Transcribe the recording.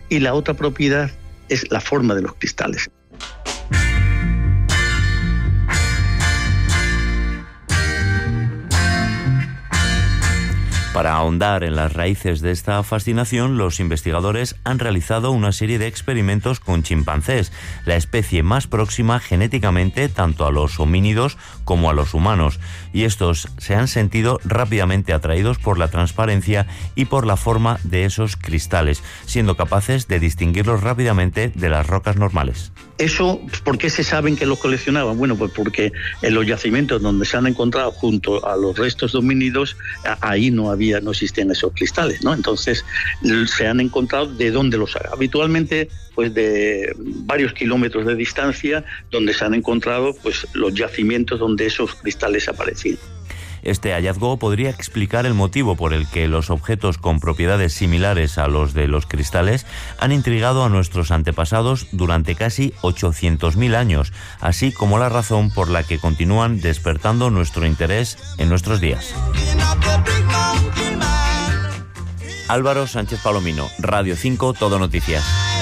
y la otra propiedad es la forma de los cristales. Para ahondar en las raíces de esta fascinación, los investigadores han realizado una serie de experimentos con chimpancés, la especie más próxima genéticamente tanto a los homínidos como a los humanos, y estos se han sentido rápidamente atraídos por la transparencia y por la forma de esos cristales, siendo capaces de distinguirlos rápidamente de las rocas normales. Eso, ¿por qué se saben que los coleccionaban? Bueno, pues porque en los yacimientos donde se han encontrado junto a los restos de homínidos, ahí no existían esos cristales, ¿no? Entonces se han encontrado de dónde los hay. Habitualmente, pues de varios kilómetros de distancia, donde se han encontrado pues los yacimientos donde esos cristales aparecían. Este hallazgo podría explicar el motivo por el que los objetos con propiedades similares a los de los cristales han intrigado a nuestros antepasados durante casi 800.000 años, así como la razón por la que continúan despertando nuestro interés en nuestros días. Álvaro Sánchez Palomino, Radio 5, Todo Noticias.